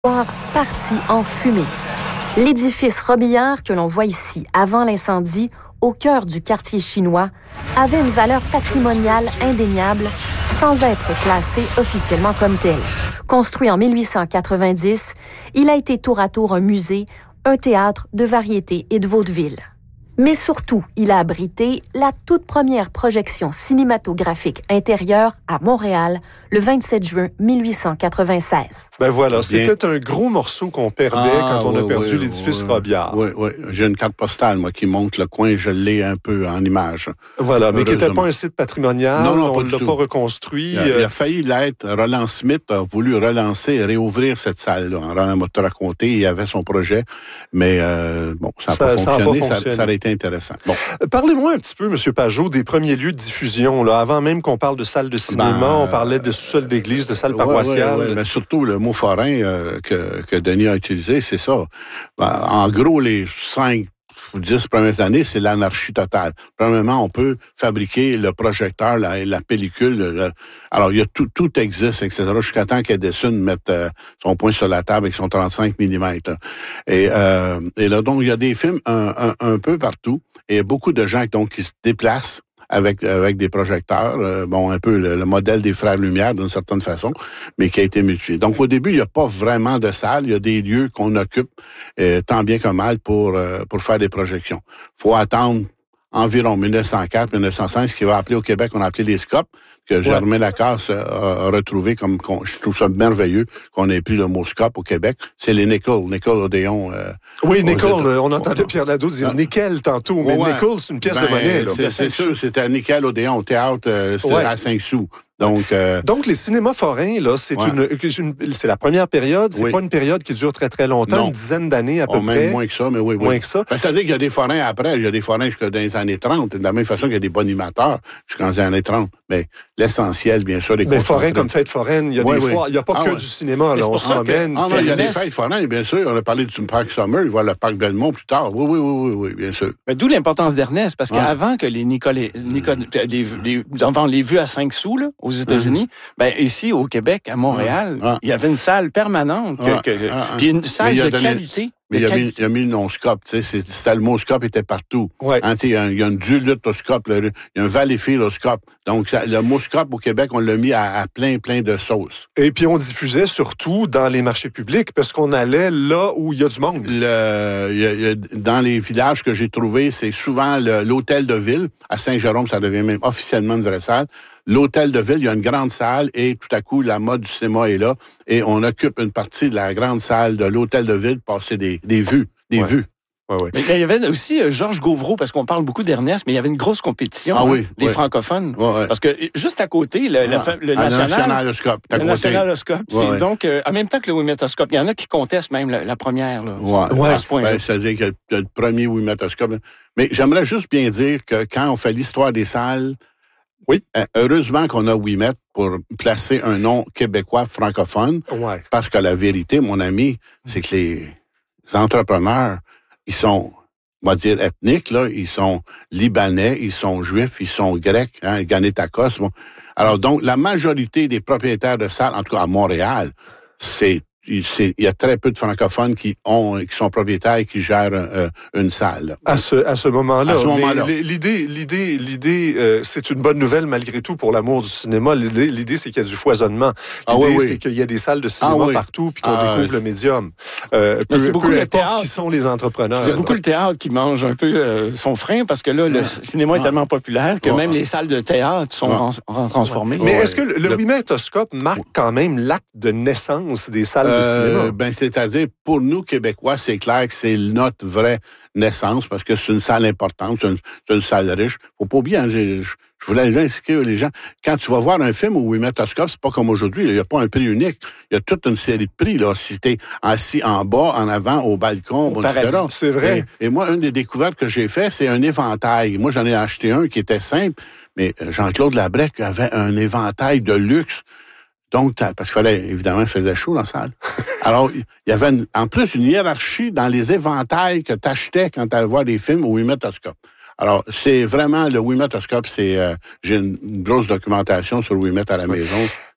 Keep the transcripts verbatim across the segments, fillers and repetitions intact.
Parti en fumée. L'édifice Robillard que l'on voit ici avant l'incendie, au cœur du quartier chinois, avait une valeur patrimoniale indéniable sans être classé officiellement comme tel. Construit en mille huit cent quatre-vingt-dix, il a été tour à tour un musée, un théâtre de variété et de vaudeville. Mais surtout, il a abrité la toute première projection cinématographique intérieure à Montréal le vingt-sept juin mille huit cent quatre-vingt-seize. Ben voilà, c'était un gros morceau qu'on perdait ah, quand on oui, a perdu oui, l'édifice oui, Robillard. Oui, oui. J'ai une carte postale, moi, qui montre le coin, je l'ai un peu en image. Voilà, mais qui n'était pas un site patrimonial, non, non, on ne l'a pas reconstruit. Il a, il a failli l'être. Roland Smith a voulu relancer et réouvrir cette salle-là. Roland m'a tout raconté, il avait son projet, mais euh, bon, ça n'a pas, pas fonctionné, ça, ça aurait été intéressant. Bon. Parlez-moi un petit peu, M. Pajot, des premiers lieux de diffusion. Là. Avant même qu'on parle de salles de cinéma, ben, on parlait de sous-sol d'église, de salles ouais, paroissiales. Ouais, ouais, mais surtout, le mot forain euh, que, que Denis a utilisé, c'est ça. Ben, en gros, les cinq ou dix premières années, c'est l'anarchie totale. Premièrement, on peut fabriquer le projecteur, la, la pellicule. Le, alors, il y a tout, tout existe, et cetera. Jusqu'à temps qu'Edison mette euh, son poing sur la table avec son trente-cinq millimètres. Et, euh, et là, donc, il y a des films un, un, un peu partout. Et il y a beaucoup de gens donc, qui se déplacent avec avec des projecteurs, euh, bon, un peu le, le modèle des Frères Lumière d'une certaine façon, mais qui a été mutué. Donc, au début, il n'y a pas vraiment de salle. Il y a des lieux qu'on occupe euh, tant bien que mal pour euh, pour faire des projections. Faut attendre environ mille neuf cent quatre mille neuf cent cinq, ce qui va appeler au Québec, on a appelé les scopes, que Germain ouais. Lacasse a, a retrouvé comme, je trouve ça merveilleux qu'on ait pris le mot scope au Québec. C'est les Nickel, Nickel Odéon. Euh, oui, Nickel, on entendait Pierre Nadeau dire ah. Nickel tantôt, mais ouais. Nickel, c'est une pièce ben, de monnaie. Là. C'est, c'est sûr, c'était Nickel Odéon au théâtre, euh, c'était ouais. à cinq sous. Donc, euh, Donc, les cinémas forains, là, c'est ouais. une, une, c'est la première période. C'est oui. pas une période qui dure très, très longtemps, non. une dizaine d'années à peu oh, près. Même moins que ça, mais oui, oui. Moins que ça. Ben, c'est-à-dire qu'il y a des forains après, il y a des forains jusqu'à dans les années trente, de la même façon qu'il y a des bonimateurs jusqu'aux années trente. Mais l'essentiel, bien sûr, les Mais forains comme fête foraine, il y a oui, des oui. fois, il n'y a pas ah, que ouais. du cinéma, là, on se promène. Ah, il y a des fêtes foraines, bien sûr. On a parlé du parc Summer, il va le parc Belmont plus tard. Oui, oui, oui, oui, oui bien sûr. Mais d'où l'importance d'Ernest, parce qu'avant que les Nicolas, Nicolas les, les, enfin, les vues à cinq sous, là, aux États-Unis, mm-hmm. ben, ici, au Québec, à Montréal, ah. il y avait une salle permanente, que, ah. que, ah. puis une salle de donné... qualité. Mais il a, mis, il a mis le non-scope, tu sais, c'était le mot scope était partout. Ouais. Hein, il y a, il y a une dulutoscope, il y a un valleyfield-oscope. Donc, ça, le mot scope au Québec, on l'a mis à, à plein, plein de sauces. Et puis, on diffusait surtout dans les marchés publics, parce qu'on allait là où il y a du monde. Le, il y a, il y a, dans les villages que j'ai trouvés, c'est souvent le, l'hôtel de ville. À Saint-Jérôme, ça devient même officiellement une vraie salle. L'hôtel de ville, il y a une grande salle et tout à coup, la mode du cinéma est là et on occupe une partie de la grande salle de l'hôtel de ville pour passer des, des vues, des ouais. vues. Ouais, ouais. Mais il y avait aussi euh, Georges Gauvreau, parce qu'on parle beaucoup d'Ernest, mais il y avait une grosse compétition, ah, hein, oui, des oui. francophones. Ouais, ouais. Parce que juste à côté, le, ah, le, le national... Le nationaloscope. Le nationaloscope. Ouais, c'est ouais. donc, euh, en même temps que le wimétoscope, il y en a qui contestent même la, la première. Là, ouais. Ouais. À ce point-là. Ben, c'est-à-dire que le, le premier wimétoscope... Mais j'aimerais juste bien dire que quand on fait l'histoire des salles, oui, heureusement qu'on a Ouimet pour placer un nom québécois francophone, ouais. parce que la vérité, mon ami, c'est que les entrepreneurs, ils sont, on va dire, ethniques, là, ils sont libanais, ils sont juifs, ils sont grecs, hein, Ganétakos. Bon. Alors donc, la majorité des propriétaires de salles, en tout cas à Montréal, c'est Il, il y a très peu de francophones qui ont, qui sont propriétaires et qui gèrent euh, une salle. À ce, à ce moment-là. À ce moment-là. Mais l'idée, l'idée, l'idée, euh, c'est une bonne nouvelle malgré tout pour l'amour du cinéma. L'idée, l'idée c'est qu'il y a du foisonnement. L'idée, ah, oui, oui. c'est qu'il y a des salles de cinéma ah, oui. partout puis qu'on ah, découvre oui. le médium. Euh, peu, c'est beaucoup peu le importe théâtre. qui sont les entrepreneurs. C'est beaucoup le théâtre qui mange un peu euh, son frein parce que là, le ah. cinéma est ah. tellement populaire que ah. même les salles de théâtre sont ah. ran- transformées. Mais ouais. est-ce que le, le wimétoscope marque quand même l'acte de naissance des salles euh, de cinéma? Ben, c'est-à-dire, pour nous, Québécois, c'est clair que c'est notre vraie naissance parce que c'est une salle importante, c'est une, c'est une salle riche. Faut pas oublier, hein, je, je voulais expliquer les gens, quand tu vas voir un film au wimétoscope, c'est pas comme aujourd'hui, il n'y a pas un prix unique, il y a toute une série de prix, là, si t'es assis en bas, en avant, au balcon, au bon, paradis, c'est vrai. Et, et moi, une des découvertes que j'ai fait, c'est un éventail. Moi, j'en ai acheté un qui était simple, mais Jean-Claude Labrec avait un éventail de luxe. Donc, parce qu'il fallait, évidemment, il faisait chaud dans la salle. Alors, il y avait une, en plus une hiérarchie dans les éventails que tu achetais quand tu allais voir des films au wimétoscope. Alors, c'est vraiment le wimétoscope, c'est euh, j'ai une, une grosse documentation sur le Ouimet à la maison.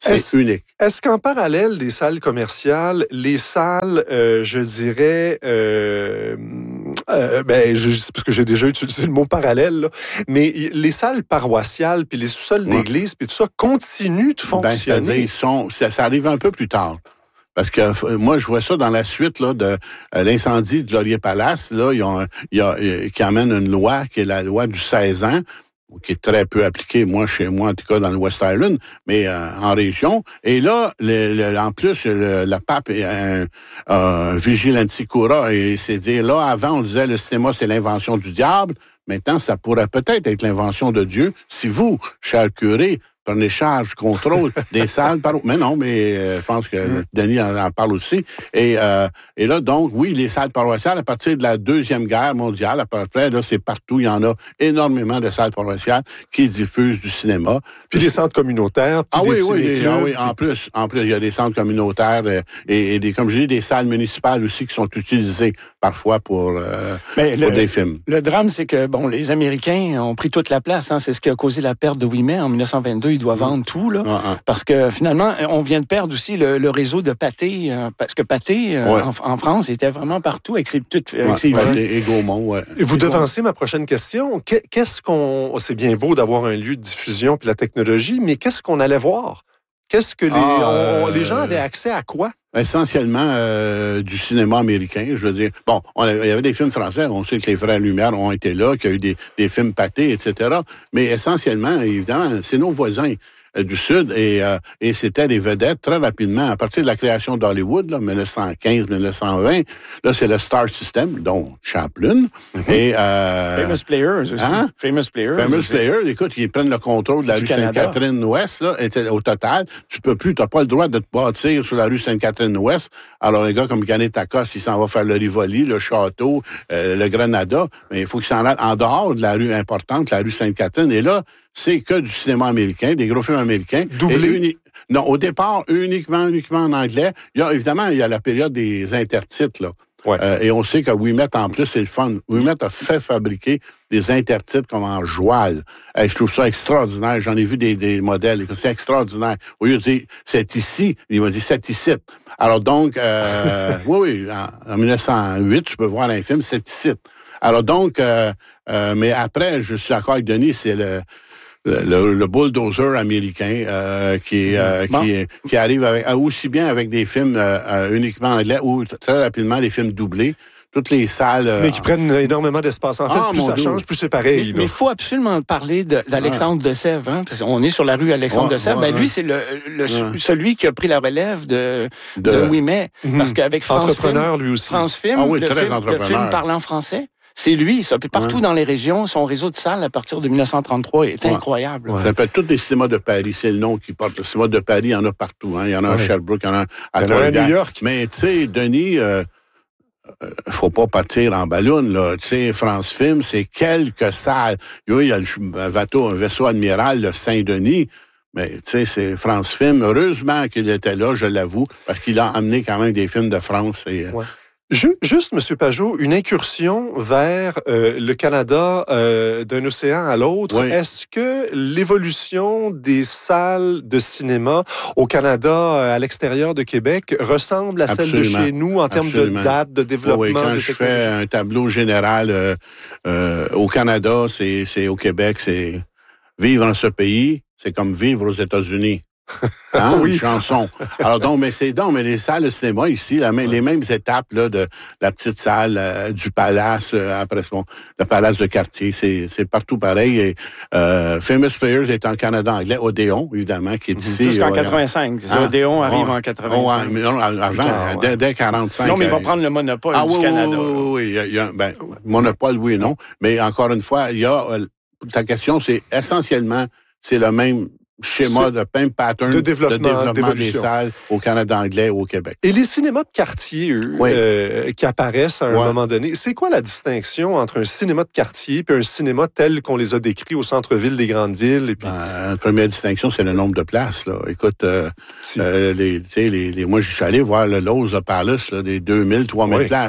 C'est est-ce, unique. Est-ce qu'en parallèle des salles commerciales, les salles, euh, je dirais, euh, euh, ben, je, parce que j'ai déjà utilisé le mot parallèle, là, mais les salles paroissiales, puis les sous-sols ouais. d'église, puis tout ça, continuent de fonctionner? Ben, c'est-à-dire, ils sont, ça, ça arrive un peu plus tard. Parce que euh, moi, je vois ça dans la suite là, de euh, l'incendie de Laurier Palace, là, ils ont, il y a, euh, qui amène une loi qui est la loi du seize ans, qui est très peu appliquée, moi, chez moi, en tout cas, dans le West Island, mais euh, en région. Et là, le, le, en plus, le, le pape est un, un vigilanti cura, et c'est dire, là, avant, on disait, le cinéma, c'est l'invention du diable. Maintenant, ça pourrait peut-être être l'invention de Dieu. Si vous, cher curé, prenez charge, contrôle des salles. Par... Mais non, mais euh, je pense que mmh. Denis en, en parle aussi. Et, euh, et là, donc, oui, les salles paroissiales, à partir de la Deuxième Guerre mondiale, à peu près, là, c'est partout. Il y en a énormément de salles paroissiales qui diffusent du cinéma. Puis des centres communautaires. Puis ah, des oui, oui, ah oui, en puis... plus, en plus, il y a des centres communautaires euh, et, et des, comme je dis, des salles municipales aussi qui sont utilisées parfois pour, euh, pour le, des films. Le drame, c'est que, bon, les Américains ont pris toute la place. Hein, c'est ce qui a causé la perte de huit mai en dix-neuf cent vingt-deux. Ils doivent mmh. vendre tout, là. Ah, ah. Parce que, finalement, on vient de perdre aussi le, le réseau de Pathé. Euh, parce que Pathé, euh, ouais. en, en France, était vraiment partout avec ses petites... Ouais, ses Pathé et Gaumont, ouais. Et vous devancez ma prochaine question. Qu'est-ce qu'on... C'est bien beau d'avoir un lieu de diffusion puis la technologie, mais qu'est-ce qu'on allait voir? Qu'est-ce que les, ah, euh... on, les gens avaient accès à quoi? Essentiellement euh, du cinéma américain, je veux dire. Bon, on a, il y avait des films français, on sait que les Frères Lumière ont été là, qu'il y a eu des, des films Pathé, et cetera. Mais essentiellement, évidemment, c'est nos voisins euh, du Sud et, euh, et c'était des vedettes très rapidement. À partir de la création d'Hollywood, là, dix-neuf cent quinze dix-neuf cent vingt, là, c'est le Star System, dont Chaplin. Mm-hmm. Et, euh, Famous Players aussi. Hein? Famous Players. Famous Players, écoute, ils prennent le contrôle de la du rue Sainte-Catherine-Ouest, là, et au total, tu peux plus, t'as pas le droit de te bâtir sur la rue Sainte-Catherine-Ouest. Alors, un gars comme Canet Tacos, il s'en va faire le Rivoli, le Château, euh, le Granada, mais il faut qu'il s'en aille en dehors de la rue importante, la rue Sainte-Catherine. Et là, c'est que du cinéma américain, des gros films américains. Doublé? Uni... Non, au départ, uniquement, uniquement en anglais. Il y a, évidemment, il y a la période des intertitres, là. Ouais. Euh, et on sait que Ouimet, en plus, c'est le fun. Ouimet a fait fabriquer des intertitres comme en joual. Et je trouve ça extraordinaire. J'en ai vu des, des modèles. C'est extraordinaire. Au lieu de dire « c'est ici », il m'a dit « c'est ici ». Alors donc, euh, oui, oui, en, en dix-neuf cent huit, tu peux voir un film « c'est ici ». Alors donc, euh, euh, mais après, je suis d'accord avec Denis, c'est le... Le, le bulldozer américain euh, qui, euh, bon. qui, qui arrive avec, aussi bien avec des films euh, uniquement en anglais ou très rapidement des films doublés. Toutes les salles... Euh... Mais qui prennent énormément d'espace. En fait, ah, plus ça Dieu. change, plus c'est pareil. Mais il faut absolument parler de, d'Alexandre ouais. de Sèvres. Hein, parce qu'on est sur la rue Alexandre ouais, de Sèvres. Ouais, ben, lui, c'est le, le, ouais. celui qui a pris la relève de, de... de Ouimet. Mm-hmm. Parce qu'avec France Entrepreneur, Film, lui aussi. France Film, ah, oui, le, très film le film parlant français, c'est lui, ça. Puis partout ouais. dans les régions, son réseau de salles à partir de dix-neuf cent trente-trois est ouais. incroyable. Ouais. Ça s'appelle tous les cinémas de Paris. C'est le nom qui porte. Le cinéma de Paris, il y en a partout. Hein. Il y en a ouais. à Sherbrooke, il y en a à New York. Mais tu sais, Denis, euh, euh, faut pas partir en ballon, là. Tu sais, France Film, c'est quelques salles. Oui, il y a le bateau, un vaisseau admiral, le Saint-Denis. Mais, tu sais, c'est France Film. Heureusement qu'il était là, je l'avoue, parce qu'il a amené quand même des films de France. Et, ouais. Juste, M. Pajot, une incursion vers euh, le Canada euh, d'un océan à l'autre. Oui. Est-ce que l'évolution des salles de cinéma au Canada, euh, à l'extérieur de Québec, ressemble à celle Absolument. de chez nous en termes Absolument. de date, de développement? Oui, quand de je fais un tableau général euh, euh, au Canada, c'est, c'est au Québec, c'est vivre dans ce pays, c'est comme vivre aux États-Unis. Hein, oui. Une chanson. Alors donc, mais c'est donc, mais les salles de cinéma ici, la, ouais. les mêmes étapes là de la petite salle euh, du Palace, euh, après bon, le Palace de quartier, c'est c'est partout pareil. Et, euh, Famous Players est en Canada anglais, Odéon évidemment, qui est mm-hmm. ici. Jusqu'en quatre-vingt-cinq. Hein? Odéon arrive oh, en quatre-vingt-cinq. Oh, mais non, avant, ah, ouais. dès, dès quarante-cinq. Non, mais ils vont prendre le monopole ah, du oui, Canada. Oui, oui, oui. Il y a, il y a, ben, monopole, oui et non. Mais encore une fois, il y a euh, ta question, c'est essentiellement, c'est le même schéma de même pattern de développement, de développement des salles au Canada anglais ou au Québec. Et les cinémas de quartier, eux, oui. euh, qui apparaissent à un ouais. moment donné, c'est quoi la distinction entre un cinéma de quartier et un cinéma tel qu'on les a décrits au centre-ville des grandes villes? Et puis... ben, la première distinction, c'est le nombre de places. Là. Écoute, euh, si. euh, les, les, les, moi, je suis allé voir le Lowe's Palace, là, des deux mille, trois mille oui. places.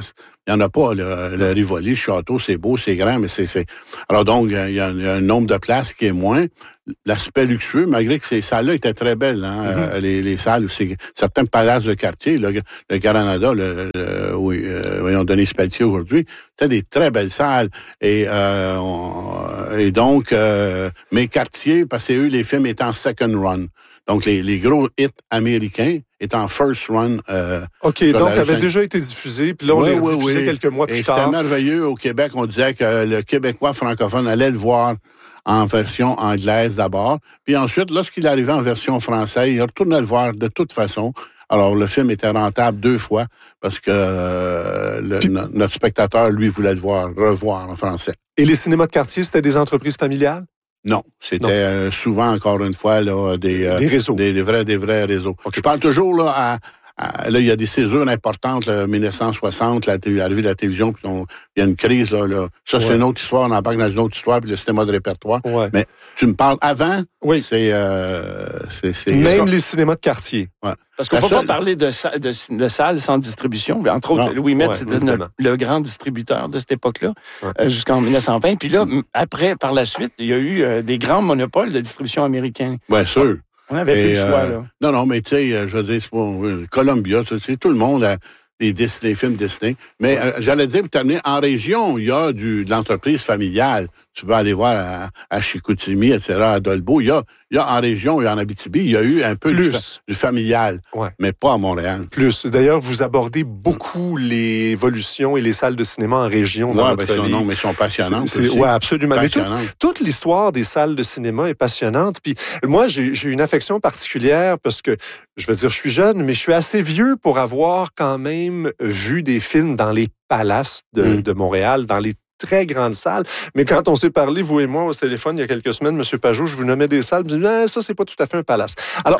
il n'y en a pas. Le, le Rivoli, le château, c'est beau, c'est grand, mais c'est... c'est... Alors donc, il y, y a un nombre de places qui est moins. L'aspect luxueux, malgré que ces salles-là étaient très belles, hein, mm-hmm. euh, les, les salles, c'est, certains palaces de quartier, le, le Granada, le, le, oui, euh, voyons, Denis Pelletier aujourd'hui, c'était des très belles salles. Et, euh, on, et donc, euh, mes quartiers, parce que eux, les films étaient en second run. Donc, les, les gros hits américains étaient en first run. Euh, OK, donc, avaient déjà été diffusés, puis là, on oui, les oui, diffusait oui. quelques mois plus et tard. C'était merveilleux. Au Québec, on disait que le Québécois francophone allait le voir en version anglaise d'abord. Puis ensuite, lorsqu'il arrivait en version française, il retournait le voir de toute façon. Alors, le film était rentable deux fois parce que euh, le, Puis, no, notre spectateur, lui, voulait le voir, revoir en français. Et les cinémas de quartier, c'était des entreprises familiales? Non, c'était euh, souvent, encore une fois, là, des, euh, des réseaux. Des, des, vrais, des vrais réseaux. Okay. Je parle toujours là à... Là, il y a des césures importantes, là, dix-neuf cent soixante, l'arrivée de la télévision, puis on, il y a une crise, là. là. Ça, c'est ouais. une autre histoire, on embarque dans une autre histoire, puis le cinéma de répertoire. Ouais. Mais tu me parles avant, oui. c'est, euh, c'est, c'est... Même les cinémas de quartier. Ouais. Parce qu'on ne peut seule... pas parler de, de, de salles sans distribution. Entre autres, non. Louis Met, ouais, c'était notre, le grand distributeur de cette époque-là, ouais. euh, jusqu'en dix-neuf cent vingt. Puis là, mm. après, par la suite, il y a eu euh, des grands monopoles de distribution américains. Bien sûr. On avait plus de choix, euh, là. Non, non, mais tu sais, je veux dire, c'est pour euh, Columbia, tu sais, tout le monde a des, des films Disney. Mais ouais. euh, j'allais dire, pour terminer, en région, il y a du, de l'entreprise familiale. Tu peux aller voir à, à Chicoutimi, et cetera, à Dolbeau. Il y a, il y a en région et en Abitibi, il y a eu un peu du, du familial, ouais. mais pas à Montréal. Plus. D'ailleurs, vous abordez beaucoup les évolutions et les salles de cinéma en région. Oui, ben, non, mais ils sont passionnantes. Oui, absolument. Mais tout, toute l'histoire des salles de cinéma est passionnante. Puis moi, j'ai, j'ai une affection particulière parce que, je veux dire, je suis jeune, mais je suis assez vieux pour avoir quand même vu des films dans les palaces de, mm. de Montréal, dans les très grande salle. Mais quand on s'est parlé, vous et moi, au téléphone, il y a quelques semaines, M. Pajot, je vous nommais des salles, je me disais, ah, ça, c'est pas tout à fait un palace. Alors.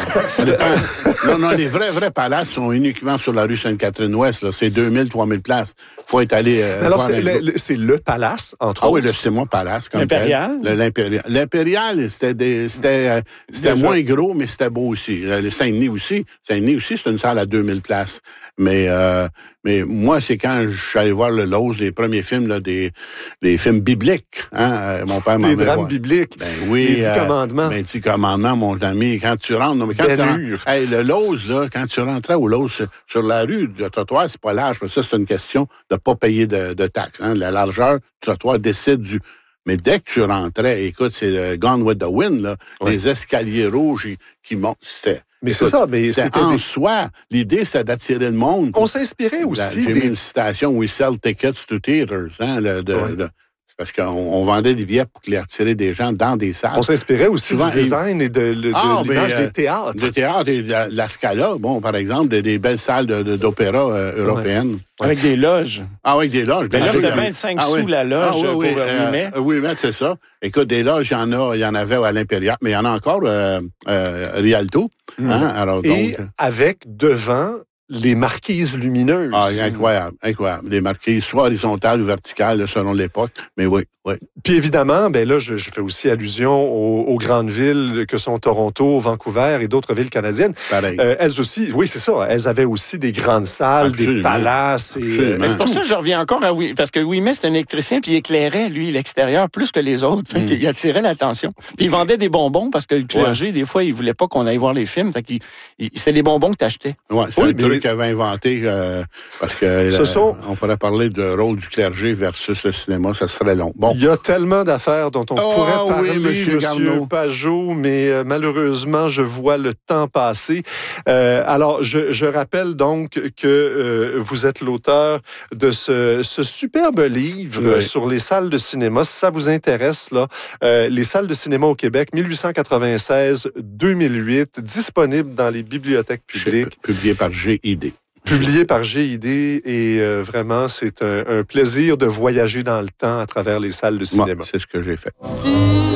non, non, les vrais, vrais palaces sont uniquement sur la rue Sainte-Catherine-Ouest, là. C'est deux mille, trois mille places. Faut être allé. Euh, Alors, c'est le, le, c'est le palace, entre ah, autres. Ah oui, le cinéma palace, comme L'Impérial? Tel. L'Impérial. L'Impérial, c'était, des, c'était, euh, c'était moins gros, mais c'était beau aussi. Le Saint-Denis aussi. Saint-Denis aussi, c'est une salle à deux mille places. Mais, euh, mais moi, c'est quand je suis allé voir le Lowe's, les premiers films, là, des, des films bibliques, hein. Mon père m'en Des drames voir. bibliques. Ben oui. Les dix euh, commandements. Ben, dix commandements, mon ami. Quand tu rentres, non, mais quand ben tu rentres, hey, le Lowe's, là, quand tu rentrais au Lowe's, sur, sur la rue, le trottoir, c'est pas large, mais ça, c'est une question de pas payer de, de taxes, hein. La largeur du trottoir décide du, mais dès que tu rentrais, écoute, c'est le Gone with the Wind, là, ouais. les escaliers rouges qui montent, c'était... Mais écoute, c'est ça, mais c'était c'était en des... soi, l'idée, c'était d'attirer le monde. On s'inspirait aussi. La, j'ai des... mis une citation, We sell tickets to theaters, hein, le, de, ouais. de, parce qu'on on vendait des billets pour les attirer des gens dans des salles. On s'inspirait aussi Souvent, du design et de, de, ah, de l'image ben, des théâtres. Des théâtres et de la, la Scala, bon, par exemple, des, des belles salles de, de, d'opéra euh, européennes. Ouais. Avec des loges. Ah oui, avec des loges. Ben là, c'était vingt-cinq ah, sous oui. la loge ah, oui, oui, pour euh, Ouimet. Euh, Ouimet, c'est ça. Écoute, des loges, il y en a, il y en avait à l'Impérial, mais il y en a encore euh, euh, Rialto. Mmh. Hein? Alors, et donc, avec devant les marquises lumineuses. Ah, incroyable, incroyable. Les marquises, soit horizontales ou verticales, selon l'époque. Mais oui, oui. Puis évidemment, ben là, je, je fais aussi allusion aux, aux grandes villes que sont Toronto, Vancouver et d'autres villes canadiennes. Pareil. Euh, elles aussi, oui, c'est ça. Elles avaient aussi des grandes salles, Absolument. des palaces. Et, euh, mais c'est pour ça que je reviens encore à oui, parce que Ouimet, c'est un électricien, puis il éclairait, lui, l'extérieur plus que les autres. Fait mm. qu'il attirait l'attention. Puis il vendait des bonbons, parce que le clergé, ouais. des fois, il voulait pas qu'on aille voir les films. Fait qu'il, il, c'était des bonbons que t'achetais. Ouais, c'est oui, un mais... truc qu'il avait inventé, euh, parce que Ce euh, sont... on pourrait parler du rôle du clergé versus le cinéma, ça serait long. Bon. Il y a tellement d'affaires dont on oh, pourrait parler, oui, monsieur, monsieur Pajot, mais euh, malheureusement, je vois le temps passer. Euh, alors, je, je rappelle donc que euh, vous êtes l'auteur de ce, ce superbe livre oui. euh, sur les salles de cinéma. Si ça vous intéresse, là, euh, les salles de cinéma au Québec, dix-huit cent quatre-vingt-seize à deux mille huit, disponible dans les bibliothèques publiques. Publié par G I D. Publié par G I D et euh, vraiment, c'est un, un plaisir de voyager dans le temps à travers les salles de cinéma. Moi, c'est ce que j'ai fait.